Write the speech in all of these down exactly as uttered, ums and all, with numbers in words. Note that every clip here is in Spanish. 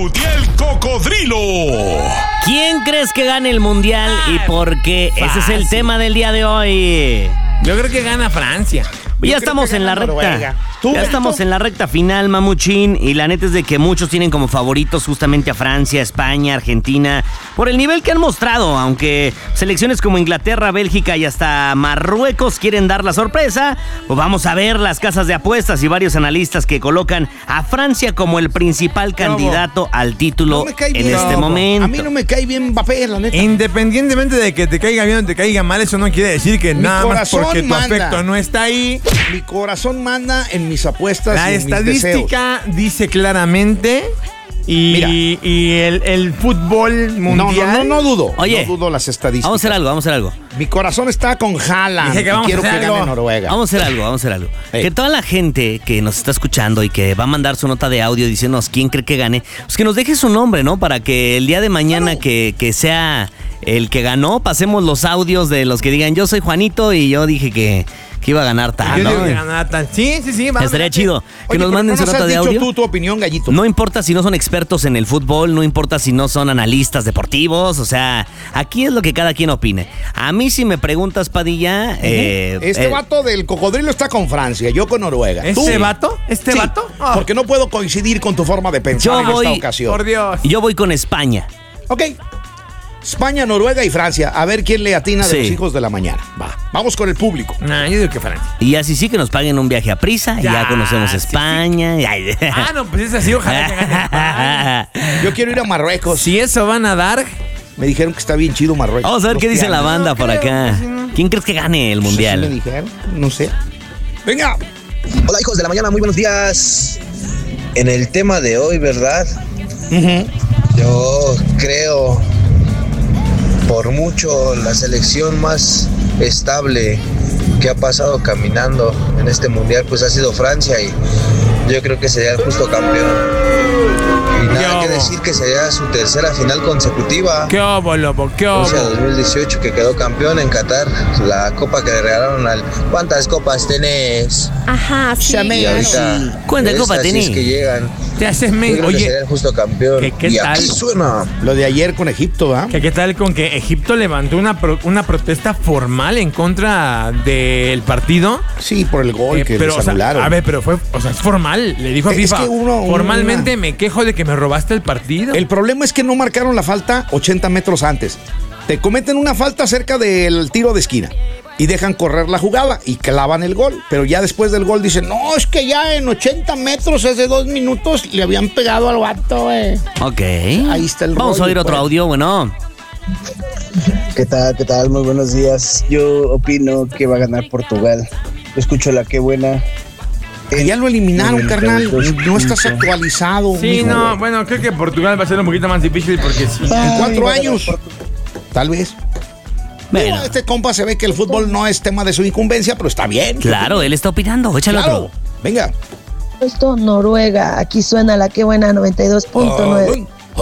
Mundial Cocodrilo. ¿Quién crees que gane el Mundial y por qué? Fácil. Ese es el tema del día de hoy. Yo creo que gana Francia. Ya estamos en la recta. Ya estamos en la recta final, Mamuchín. Y la neta es de que muchos tienen como favoritos justamente a Francia, España, Argentina, por el nivel que han mostrado. Aunque selecciones como Inglaterra, Bélgica y hasta Marruecos quieren dar la sorpresa, pues vamos a ver las casas de apuestas y varios analistas que colocan a Francia como el principal candidato al título no en bien. este no, momento. A mí no me cae bien Mbappé, la neta. Independientemente de que te caiga bien o te caiga mal, eso no quiere decir que Mi nada más porque tu manda. afecto no está ahí. Mi corazón manda en mis apuestas. La y en estadística mis dice claramente y, Mira. y el, el fútbol mundial. No, no, no, no dudo. Oye, no dudo las estadísticas. Vamos a hacer algo, vamos a hacer algo. Mi corazón está con Haaland. Dije que vamos y quiero a hacer que algo. gane Noruega. Vamos a hacer algo, vamos a hacer algo. Hey. Que toda la gente que nos está escuchando y que va a mandar su nota de audio diciéndonos quién cree que gane, pues que nos deje su nombre, ¿no? Para que el día de mañana Claro. que, que sea el que ganó, pasemos los audios de los que digan yo soy Juanito y yo dije que, que iba a ganar tal, Yo ¿no? digo que ganará tal. Sí, sí, sí. vamos. Estaría chido. Que Oye, nos pero manden no su nos nota has de dicho audio. tú tu opinión, Gallito. No importa si no son expertos en el fútbol, no importa si no son analistas deportivos, o sea, aquí es lo que cada quien opine. A mí si me preguntas, Padilla... Uh-huh. eh, Este eh, vato del cocodrilo está con Francia, yo con Noruega. ¿Este ¿Tú? vato? ¿Este Sí, vato? Oh, porque no puedo coincidir con tu forma de pensar Yo en voy- esta ocasión. por Dios. Yo voy con España. Ok. España, Noruega y Francia. A ver quién le atina de Sí. los hijos de la mañana. Va. Vamos con el público. Nah, yo digo que Francia. Y así sí que nos paguen un viaje a prisa, ya, Ya, conocemos sí, España. ya. Ah, no, pues es así, ojalá que gane España. Yo quiero ir a Marruecos. Si eso van a dar, Me dijeron que está bien chido Marruecos. Vamos a ver Los qué dice la pianos. banda No por creo, acá. pues, no. ¿Quién crees que gane el Pues así me mundial? dijeron, no sé. Venga. Hola hijos de la mañana, muy buenos días. En el tema de hoy, ¿verdad? Uh-huh. Yo creo por mucho la selección más estable que ha pasado caminando en este mundial pues ha sido Francia y yo creo que sería el justo campeón. Y nada Yo. que decir que sería su tercera final consecutiva. qué obo, lobo, qué obo. Rusia dos mil dieciocho que quedó campeón en Qatar, la copa que le regalaron al... ¿Cuántas copas tenés? Ajá, sí. Y ahorita... ¿Cuántas estas, copas si tenés? es que llegan. Te haces Yo men. creo que Oye, sería el justo campeón. ¿qué- qué y tal? aquí suena. Lo de ayer con Egipto, ¿ah? ¿qué, qué tal con que Egipto levantó una, pro- una protesta formal en contra del partido? Sí, por el gol Eh, que pero, les o sea, anularon. a ver, pero fue, o sea, es formal. Le dijo a Es FIFA, que uno- formalmente una- me quejo de que me robaste el partido. El problema es que no marcaron la falta ochenta metros antes. Te cometen una falta cerca del tiro de esquina y dejan correr la jugada y clavan el gol. Pero ya después del gol dicen, no, es que ya en ochenta metros, hace dos minutos, le habían pegado al vato, güey. Ok. Ahí está el Vamos a rollo, oír otro pues. audio, bueno. ¿Qué tal? ¿Qué tal? Muy buenos días. Yo opino que va a ganar Portugal. Yo escucho la que buena. Que ya lo eliminaron, noventa y carnal. dos No estás punto. actualizado. Sí, mijo. no, bueno, creo que Portugal va a ser un poquito más difícil porque sí. En Ay, cuatro va a ganar años. Portugal. Tal vez. Bueno, Digo, este compa se ve que el fútbol no es tema de su incumbencia, pero está bien. claro, él está opinando. Échale Claro. otro. Venga. Esto, Noruega. Aquí suena la que buena noventa y dos punto nueve.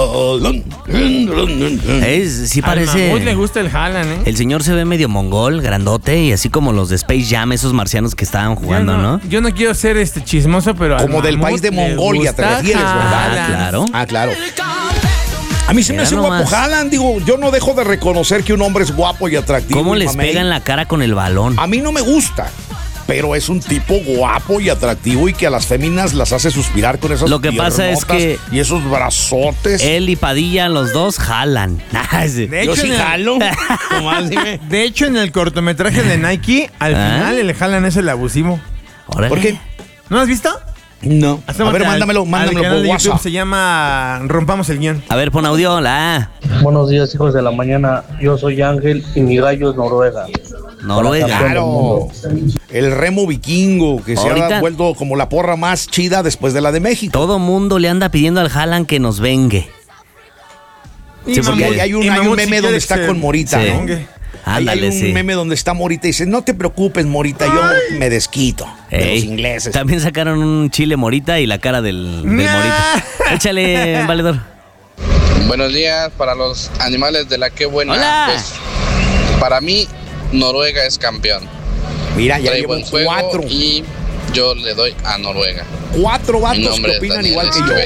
Es, sí Al Mamut le parece... gusta el Haaland, ¿eh? El señor se ve medio mongol, grandote, y así como los de Space Jam, esos marcianos que estaban jugando, yo ¿no? Yo no quiero ser este chismoso, pero al Como del Mamut país de le Mongolia, te gusta refieres, ¿verdad? Haaland. Claro. Ah, claro. A mí se me Mira hace guapo nomás. Haaland, digo, yo no dejo de reconocer que un hombre es guapo y atractivo. ¿Cómo y les mamey. pega en la cara con el balón? A mí no me gusta, pero es un tipo guapo y atractivo y que a las féminas las hace suspirar con esas Lo que pasa es piernotas que- y esos brazotes. Él y Padilla, los dos, jalan. Sí. De Yo hecho, sí en el- jalo. Nomás dime. De hecho, en el cortometraje de Nike, al ¿Ah? final el Haaland es el abusivo. Órale. ¿Por qué? ¿No lo has visto? No. A Asómate ver, al- mándamelo, al mándamelo canal por de YouTube, WhatsApp. se llama Rompamos el Guión. A ver, pon audio, la Buenos días, hijos de la mañana. Yo soy Ángel y mi gallo es Noruega. Noruega. Claro. El remo vikingo que se Ahorita- ha vuelto como la porra más chida después de la de México. Todo mundo le anda pidiendo al Haaland que nos vengue. Sí, porque Hay, hay un, y hay un Mamut, meme si donde quieres está que- con Morita, Sí. ¿no? Hay- Ándale, hay un sí. meme donde está Morita y dice, no te preocupes, Morita, yo me desquito de Ey, los ingleses. También sacaron un chile morita y la cara del, del morita. Échale, valedor. Buenos días para los animales de la que buena. Hola. Pues, para mí, Noruega es campeón. Mira, ya Trae llevo buen juego cuatro, y yo le doy a Noruega. cuatro Mi vatos nombre que es opinan Daniel igual que Esquivel. yo.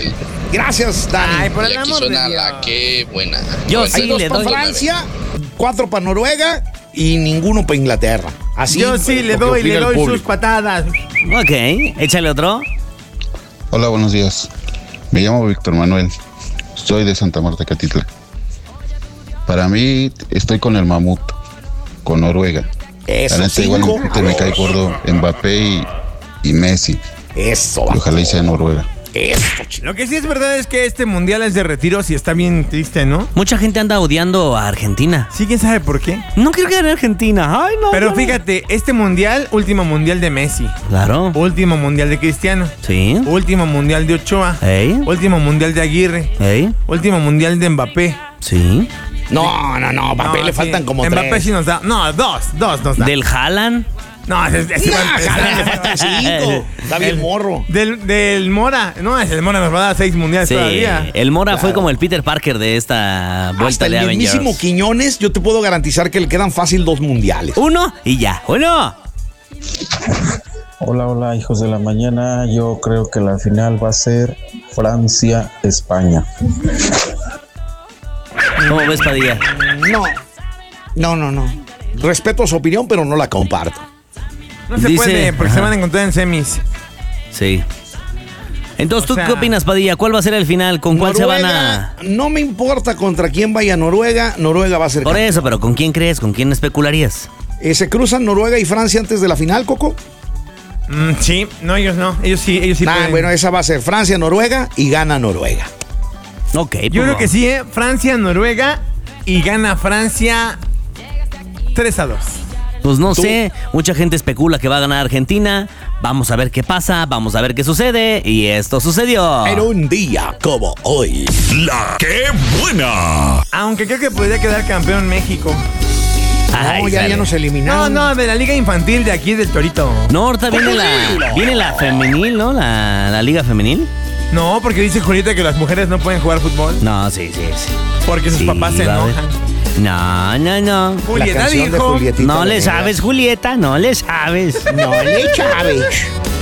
Gracias, Dani. Ay, por el Y aquí amor de suena Dios. la que buena. Yo noventa y sí dos le Para doy. punto nueve. Francia, cuatro para Noruega y ninguno para Inglaterra. Así Yo sí le lo que doy, le opina el doy sus público. patadas. Ok, échale otro. Hola, buenos días. Me llamo Víctor Manuel. Soy de Santa Marta, Catitla. Para mí, estoy con el mamut, con Noruega. Eso, La neta, igual cinco. me cae gordo Mbappé y, y Messi. Eso, Y ojalá y sea Noruega. eso, chico. Lo que sí es verdad es que este mundial es de retiros y está bien triste, ¿no? Mucha gente anda odiando a Argentina. Sí, quién sabe por qué. No quiero que gane Argentina. Ay, no. Pero no. fíjate, este mundial, último mundial de Messi, Claro. último mundial de Cristiano, Sí. último mundial de Ochoa, Ey. último mundial de Aguirre, Ey. último mundial de Mbappé. Sí. No, no, no, Mbappé No, le sí, faltan como Mbappé tres. sí nos da. No, dos, dos nos da. Del Haaland. No, ese, ese Nah, va- ese- Haaland le faltan cinco. Está bien el- morro. Del, del Mora. No, ese el Mora nos va a dar seis mundiales Sí. todavía. El Mora fue Claro. como el Peter Parker de esta vuelta Hasta de el Avengers. mismísimo Quiñones, yo te puedo garantizar que le quedan fácil dos mundiales. Uno y ya. Uno. Hola, hola, hijos de la mañana. Yo creo que la final va a ser Francia-España. ¿Cómo ves, Padilla? No, no, no, no. Respeto su opinión, pero no la comparto. No se Dice- puede porque ajá. se van a encontrar en semis. Sí. Entonces, O ¿tú sea- qué opinas, Padilla? ¿Cuál va a ser el final? ¿Con cuál se van a...? No me importa contra quién vaya Noruega, Noruega va a ser Por campeón. eso, pero ¿con quién crees? ¿Con quién especularías? Eh, ¿Se cruzan Noruega y Francia antes de la final, Coco? Mm, sí, no, ellos no. Ellos sí, ellos sí Nah, pueden. bueno, esa va a ser Francia, Noruega y gana Noruega. Ok. Yo creo que sí, ¿eh? Francia, Noruega y gana Francia tres a dos. Pues no ¿Tú? sé, mucha gente especula que va a ganar Argentina. Vamos a ver qué pasa, vamos a ver qué sucede. Y esto sucedió. En un día como hoy. La que buena. Aunque creo que podría quedar campeón México. Ay, No, ya, sale. ya nos No, eliminaron. no, de la liga infantil de aquí del Torito. No, ahorita viene la, viene la femenil, ¿no? La, la liga femenil. No, porque dice Julieta que las mujeres no pueden jugar fútbol No, sí, sí, sí. porque sus Sí, papás se va a haber. enojan. No, no, no. La Julieta canción de dijo. Julietita No le Venegas. sabes, Julieta, no le sabes. No le sabes.